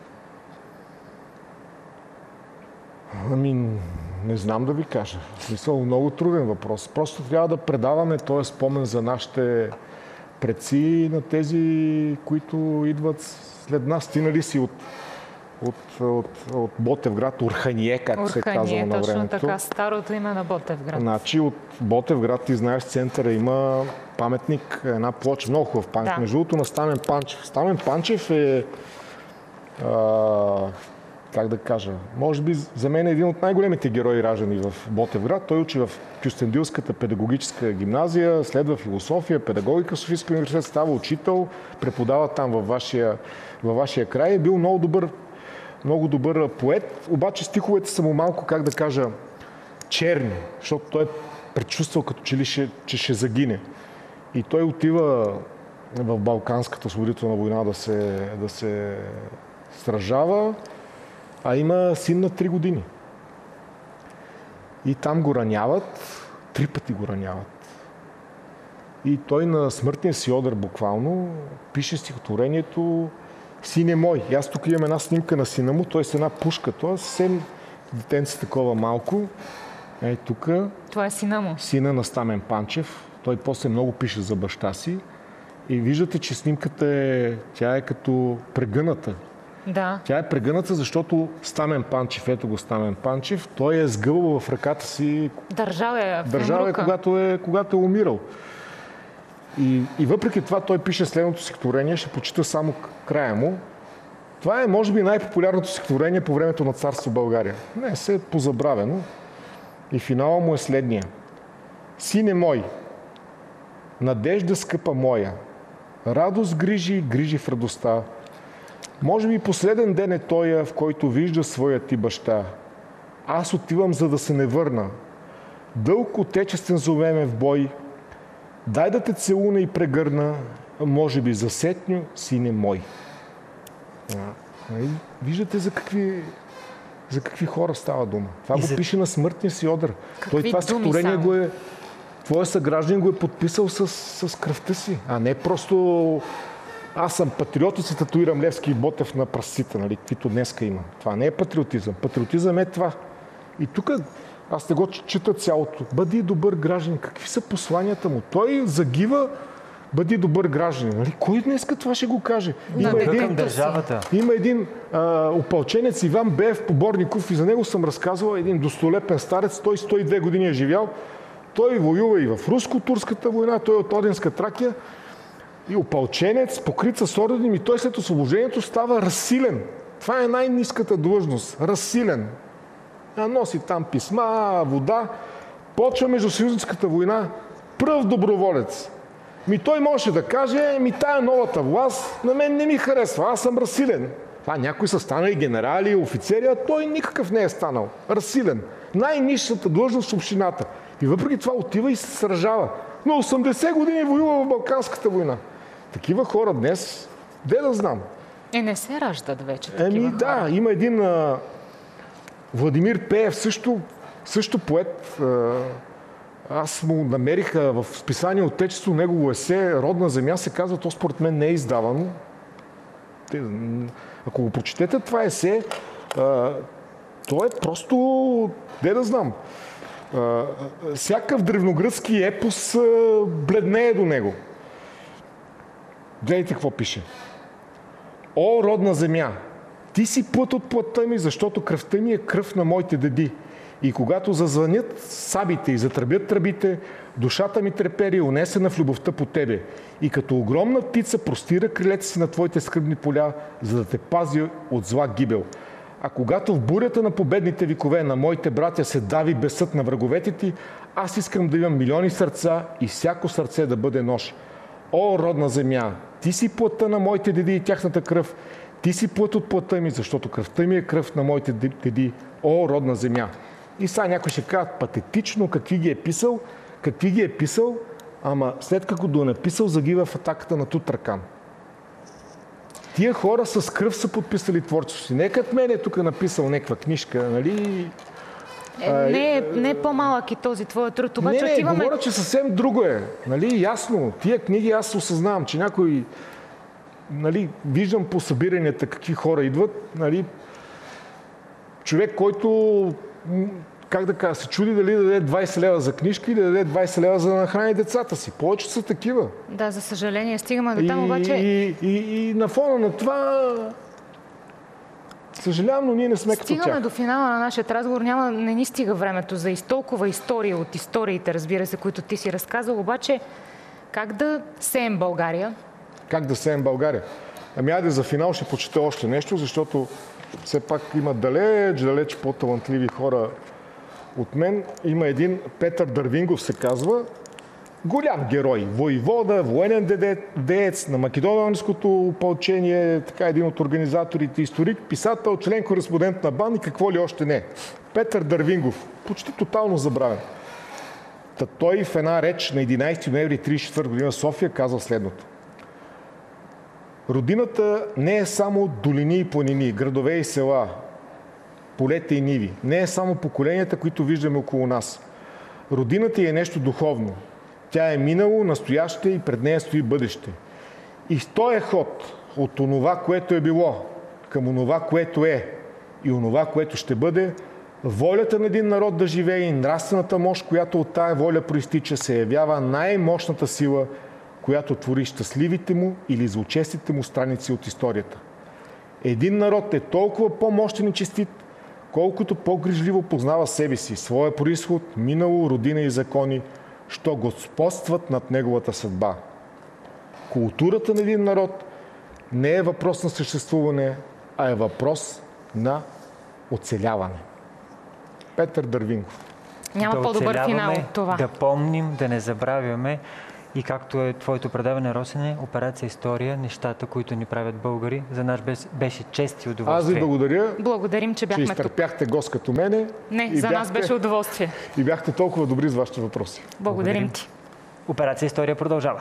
Ами, не знам да ви кажа. В смисъл, много труден въпрос. Просто трябва да предаваме този спомен за нашите предци на тези, които идват след нас. Стинали си от, от, от, от Ботевград, Урхание, както Урхание, се казва на времето. точно така, старото име на Ботевград. Значи от Ботевград, ти знаеш, в центъра има паметник, една плоча, много хубав паметник. Да. Между другото на Стамен Панчев. Стамен Панчев е... А, как да кажа, може би за мен е един от най-големите герои раждани в Ботевград. Той учи в Кюстендилската педагогическа гимназия, следва философия, педагогика в Софийския университет, става учител, преподава там във вашия, във вашия край. Е бил много добър, много добър поет, обаче стиховете са му малко, как да кажа, черни, защото той е предчувствал като че ли ще, че ще загине. И той отива в Балканската освободителна война да се, да се сражава, а има син на три години. И там го раняват, три пъти го раняват. И той на смъртния си одър буквално пише стихотворението "Сине мой". И аз тук имам една снимка на сина му, той с една пушка, той е съвсем детенце такова малко. Ей тук. Това е сина му. Сина на Стамен Панчев. Той после много пише за баща си. И виждате, че снимката е, тя е като прегъната. Да. Тя е прегъната, защото Стамен Панчев, ето го Стамен Панчев, той е сгъвал в ръката си... Държал е в Държал е, когато е, когато е умирал. И, и въпреки това той пише следното стихотворение, ще почита само края му. Това е, може би, най-популярното стихотворение по времето на царство България. Не, се е позабравено. И финала му е следния. Сине мой, надежда скъпа моя, радост грижи, грижи в радостта. Може би последен ден е тоя, в който вижда своя ти баща. Аз отивам, за да се не върна. Дълг отечествен зовеме в бой. Дай да те целуна и прегърна, може би засетню, сине мой. А, виждате за какви, за какви хора става дума. Това и го за... пише на смъртния си одър. Той това стихотворение го е... Твоя съграждан го е подписал с, с кръвта си, а не просто аз съм патриот и си татуирам Левски и Ботев на пръстците, нали, каквито днеска има. Това не е патриотизъм. Патриотизъм е това. И тук аз не го чета цялото. Бъди добър гражданин. Какви са посланията му? Той загива, бъди добър гражданин. Нали? Кой днеска това ще го каже? Има да, един, държавата. Има един а, опълченец Иван Беев Поборников и за него съм разказвал, един достолепен старец, той сто и две години е живял. Той воюва и в руско-турската война, той е от Оденска Тракия и опълченец, покрит с орден, и той след освобождението става разсилен. Това е най-ниската длъжност. Разсилен. Носи там писма, вода. Почва междусъюзническата война. Пръв доброволец. Ми той може да каже, ми тая новата власт на мен не ми харесва, аз съм разсилен. Това някои са станали генерали, офицери, а той никакъв не е станал. Разсилен. Най-нисшата длъжност в общината. И въпреки това отива и се сражава. На осемдесет години воюва в Балканската война. Такива хора днес, де да знам. Е, не се раждат вече такива Еми, хора. да, има един а, Владимир Пеев, също, също поет. А, аз му намериха в списание Отечество, негово есе "Родна земя" се казва, то според мен не е издавано. Те, ако го прочетете това есе, а, то е просто, де да знам, а, всякакъв древногръцки епос а, бледнее до него. Гледайте какво пише. О, родна земя, ти си плът от плътта ми, защото кръвта ми е кръв на моите деди. И когато зазвънят сабите и затръбят тръбите, душата ми трепери, унесена в любовта по тебе. И като огромна птица простира крилете си на твоите скръбни поля, за да те пази от зла гибел. А когато в бурята на победните векове на моите братя се дави бесът на враговете ти, аз искам да имам милиони сърца и всяко сърце да бъде нож. О, родна земя, ти си плътта на моите деди и тяхната кръв. Ти си плът от плътта ми, защото кръвта ми е кръв на моите деди. О, родна земя. И сега някой ще кажат патетично какви ги е писал, какви ги е писал, ама след като го е написал, загива в атаката на Тутракан. Тия хора с кръв са подписали творчеството си. Не като мен е тук написал някаква книжка, нали? Е, не, не е по-малък и този твой труд. Обаче, не, не, отиваме... говоря, че съвсем друго е. Нали? Ясно, тия книги аз осъзнавам, че някой, нали, виждам по събиранията какви хора идват, нали, човек, който, как да кажа, се чуди дали да даде двайсет лева за книжка или да даде двайсет лева за да нахрани децата си. Повече са такива. Да, за съжаление, стигаме до там, обаче... И, и, и, и на фона на това... Съжалявам, но ние не сме като тях. Стигаме до финала на нашия разговор. Няма, не ни стига времето за толкова история от историите, разбира се, които ти си разказал. Обаче, как да сеем България? Как да сеем България? Ами айде за финал ще почета още нещо, защото все пак има далеч, далеч по-талантливи хора от мен. Има един Петър Дървингов се казва, голям герой, воевода, военен деец на македонското опълчение, така един от организаторите, историк, писател, член кореспондент на БАН и какво ли още не. Петър Дървингов, почти тотално забравен. Та той в една реч на единайсети ноември трийсет и четвърта година в София казва следното. Родината не е само долини и планини, градове и села, полета и ниви. Не е само поколенията, които виждаме около нас. Родината е нещо духовно. Тя е минало, настояще и пред нея стои бъдеще. И в този ход от онова, което е било, към онова, което е и онова, което ще бъде, волята на един народ да живее и нравствената мощ, която от тая воля проистича, се явява най-мощната сила, която твори щастливите му или злочестите му страници от историята. Един народ е толкова по-мощен и честит, колкото по-грижливо познава себе си, своя произход, минало, родина и закони, що господстват над неговата съдба. Културата на един народ не е въпрос на съществуване, а е въпрос на оцеляване. Петър Дървинков. Няма да по-добър финал от това. Да помним, да не забравяме и както е твоето предаване, Росене, Операция История, нещата, които ни правят българи. За нас беше чест и удоволствие. Аз ви благодаря. Благодарим, че бяхме че изтърпяхте тук. гост като мене. Не, за бяхте, нас беше удоволствие. И бяхте толкова добри с вашите въпроси. Благодарим, Благодарим ти. Операция История продължава.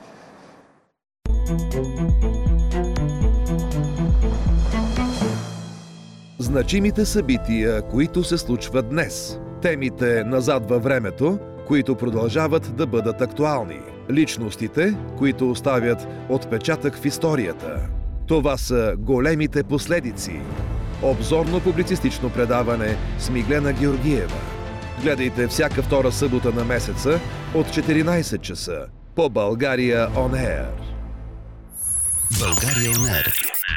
Значимите събития, които се случват днес. Темите назад във времето, които продължават да бъдат актуални. Личностите, които оставят отпечатък в историята. Това са големите последици. Обзорно-публицистично предаване с Миглена Георгиева. Гледайте всяка втора събота на месеца от четиринайсет часа по България On Air. България On Air.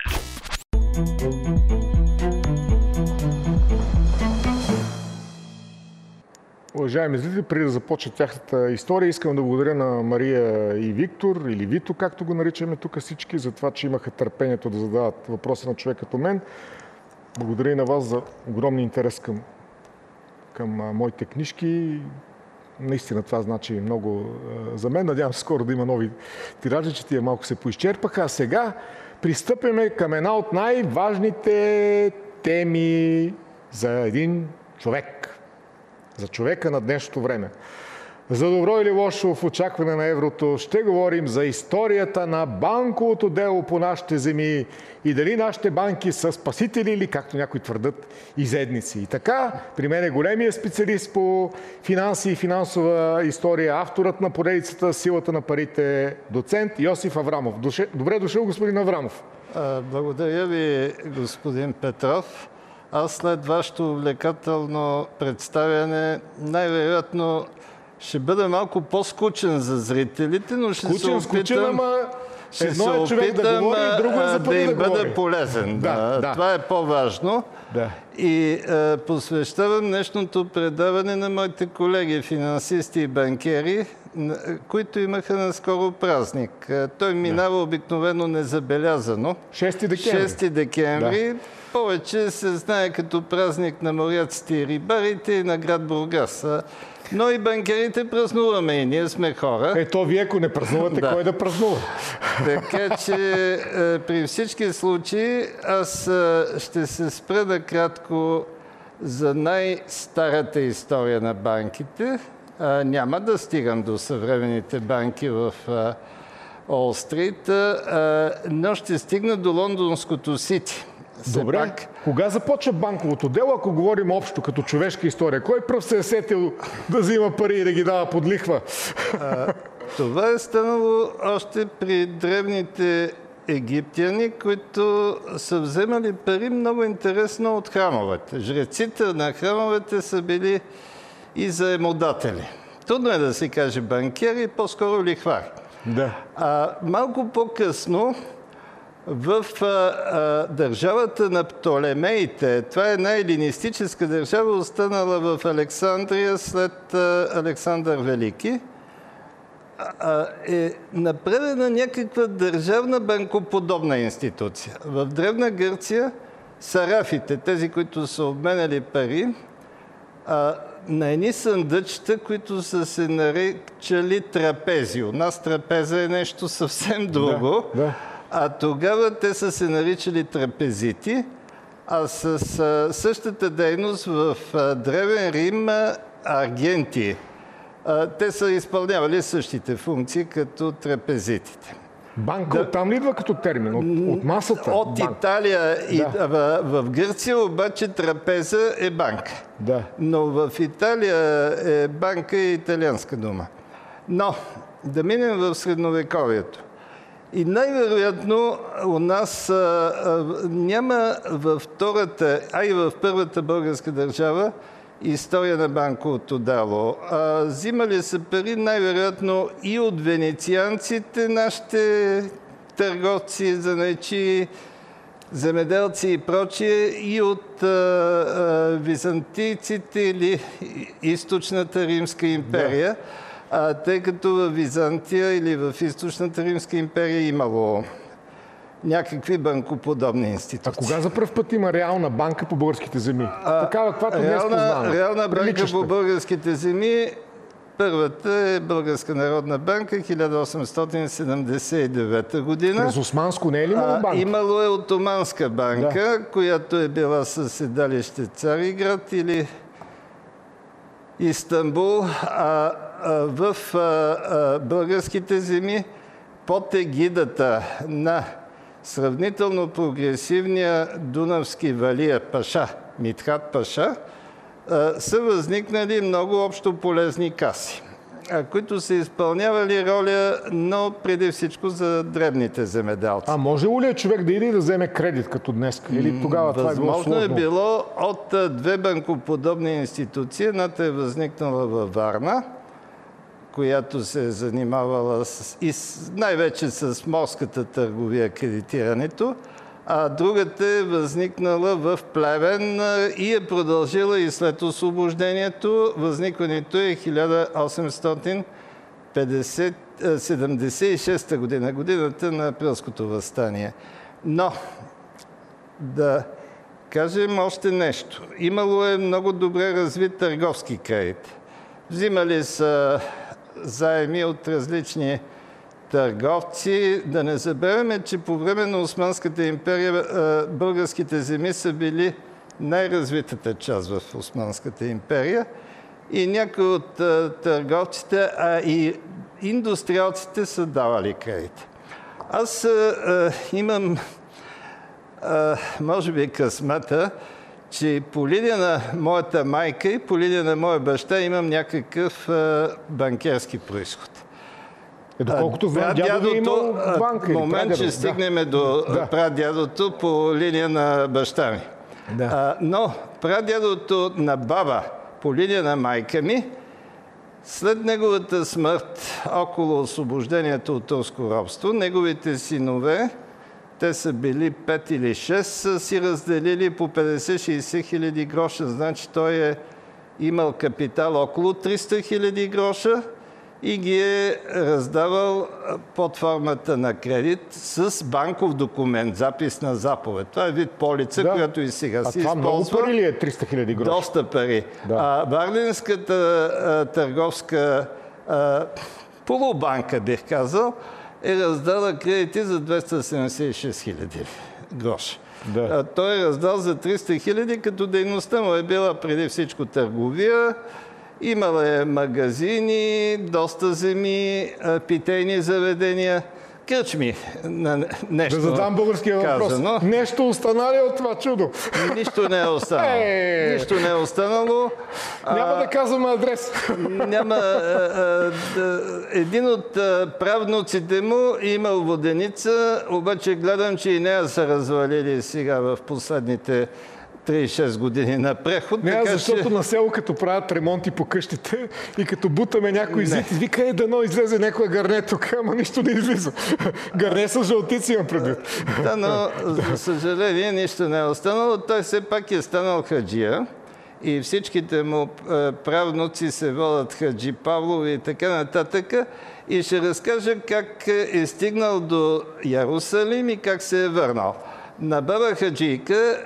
Уважаеми зрители, преди да започне тяхната история, искам да благодаря на Мария и Виктор, или Вито, както го наричаме тук всички, за това, че имаха търпението да задават въпроси на човек като мен. Благодаря и на вас за огромния интерес към, към а, моите книжки. Наистина това значи много а, за мен. Надявам се скоро да има нови тиражи, че тия малко се поизчерпаха. А сега пристъпяме към една от най-важните теми за един човек. За човека на днешното време. За добро или лошо в очакване на еврото ще говорим за историята на банковото дело по нашите земи и дали нашите банки са спасители или, както някои твърдат, изедници. И така, при мен е големия специалист по финанси и финансова история, авторът на поредицата "Силата на парите", доцент Йосиф Аврамов. Добре дошъл, господин Аврамов. Благодаря ви, господин Петров. Аз след вашето увлекателно представяне най-вероятно ще бъда малко по-скучен за зрителите, но ще скучен, се опитам, скучен, ама ще едно се е човек опитам да говори, друго е за да им да бъда говори. полезен. Да, да. Това е по-важно. Да. И е, посвещавам днешното предаване на моите колеги, финансисти и банкери, които имаха наскоро празник. Той минава да. обикновено незабелязано. шести декември. шести декември. Да. Повече се знае като празник на моряците и рибарите и на град Бургас. Но и банкерите празнуваме и ние сме хора. Ето, вие ако не празнувате, да. Кой да празнува? Така че при всички случаи аз ще се спра накратко за най-старата история на банките. Няма да стигам до съвременните банки в Уол Стрит, но ще стигна до лондонското Сити. Добре. Пак... Кога започва банковото дело, ако говорим общо, като човешка история? Кой пръв се е сетил да взима пари и да ги дава под лихва? А, това е станало още при древните египтяни, които са вземали пари много интересно от храмовете. Жреците на храмовете са били и заемодатели. Трудно е да се каже банкери, по-скоро лихвари. Да. А, малко по-късно в а, а, държавата на Птолемеите, това е една елинистическа държава, останала в Александрия след а, Александър Велики, а, е направена някаква държавна банкоподобна институция. В Древна Гърция сарафите, тези, които са обменяли пари, а, на едни съндъчета, които са се наричали трапези. У нас трапеза е нещо съвсем друго. Да, да. А тогава те са се наричали трапезити, а с а, същата дейност в а, Древен Рим аргенти. А, те са изпълнявали същите функции като трапезитите. Банка да. Оттам ли идва като термин? От, от масата? От банк. Италия. Да. И, в, в Гърция обаче трапеза е банка. Да. Но в Италия е банка и италианска дума. Но да минем в средновековието. И най-вероятно у нас а, а, няма във втората, а и в първата българска държава история на банковото дело. А, взимали са пари най-вероятно и от венецианците, нашите търговци, занаятчии, земеделци и прочие, и от а, а, византийците или източната Римска империя. Да. А, тъй като в Византия или в източната Римска империя имало някакви банкоподобни институции. А кога за пръв път има реална банка по българските земи? А, Такава, каквато днес познаваме. Реална банка по българските земи, първата е Българска народна банка, хиляда осемстотин седемдесет и девета година. През Османско не е ли имало банка? Имало е Отоманска банка, да. която е била със седалище Цариград или Истанбул. А, а в а, а, българските земи под егидата на сравнително прогресивния дунавски валия Паша, Митхат Паша, са възникнали много общо полезни каси, които са изпълнявали роля, но преди всичко за дребните земеделци. А може ли човек да иде и да вземе кредит като днес? Или тогава това е било сложно? Възможно е било от две банкоподобни институции. Едната е възникнала във Варна, която се е занимавала с, и с, най-вече с морската търговия, кредитирането, а другата е възникнала в Плевен и е продължила и след освобождението. Възникването е хиляда осемстотин седемдесет и шеста година, годината на Априлското въстание. Но да кажем още нещо. Имало е много добре развит търговски кредит. Взимали са заеми от различни търговци. Да не забравяме, че по време на Османската империя българските земи са били най-развитата част в Османската империя и някои от търговците, а и индустриалците са давали кредит. Аз а, имам, а, може би, късмета, че по линия на моята майка и по линия на моя баща имам някакъв а, банкерски произход. Е, доколкото прадядото е имал банка. В момент ще стигнем да. до да. прадядото по линия на баща ми. Да. А, но прадядото на баба по линия на майка ми, след неговата смърт, около освобождението от турско робство, неговите синове, те са били пет или шест, са си разделили по петдесет-шейсет хиляди гроша. Значи той е имал капитал около триста хиляди гроша и ги е раздавал под формата на кредит с банков документ, запис на заповед. Това е вид полица, да. която и сега а си това използва. Много пари ли е триста хиляди гроша? Доста пари. Да. А Варненската а, търговска а, полубанка, бих казал, е раздала кредити за двеста седемдесет и шест хиляди гроша. Да. А, той е раздал за триста хиляди, като дейността му е била преди всичко търговия. Имала е магазини, доста земи, питейни заведения, кръчми. Нещо да задам българския въпрос. Казано. Нещо остана ли от това чудо? Нищо не е останало. Е... Нищо не е останало. Няма а... да казвам адрес. Няма. А, а, един от правнуците му имал воденица, обаче гледам, че и нея са развалили сега в последните три шест години на преход. Не, така, защото че... на село, като правят ремонти по къщите и като бутаме някой зид, вика е дано излезе някоя гарне тук, ама нищо не излиза. Гарне с жълтици имам предвид. Да, но за съжаление нищо не е останало. Той все пак е станал хаджия и всичките му правнуци се водят Хаджи Павлови и така нататък. И ще разкажа как е стигнал до Ярусалим и как се е върнал. На баба Хаджийка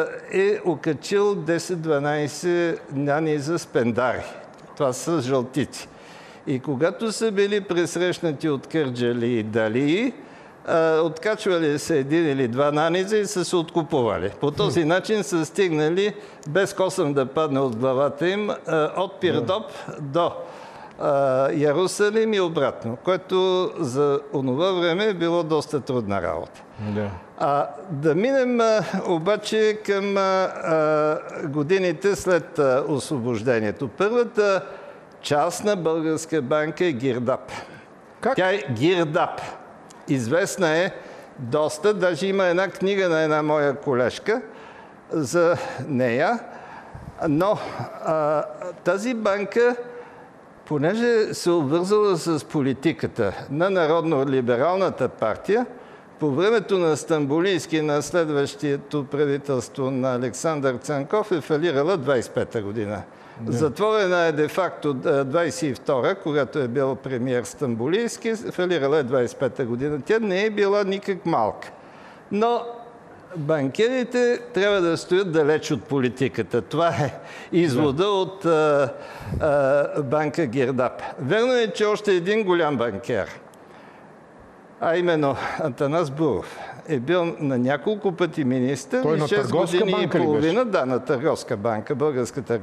е окачил десет-дванайсет няни за спендари. Това са жълтици. И когато са били пресрещнати от кърджали и далии, откачвали се един или два наниза и са се откупували. По този начин са стигнали, без косъм да падне от главата им, от Пирдоп до Ярусалим и обратно, което за онова време е било доста трудна работа. Да. А, да минем а, обаче към а, годините след а, освобождението. Първата частна българска банка е Гирдап. Как? Тя е Гирдап. Известна е доста. Даже има една книга на една моя колежка за нея. Но а, тази банка, понеже се обвързала с политиката на Народно-либералната партия, по времето на Стамболийски, на следващото правителство на Александър Цанков, е фалирала двайсет и пета година. Да. Затворена е де-факто двайсет и втора, когато е бил премиер Стамболийски, фалирала е двайсет и пета година. Тя не е била никак малка. Но банкерите трябва да стоят далеч от политиката. Това е извода да. от а, а, банка Гердап. Верно е, че още един голям банкер, а именно Атанас Буров, е бил на няколко пъти министър Той и на шест Търговска години и банка ли половина, да, на Търговска банка, Българската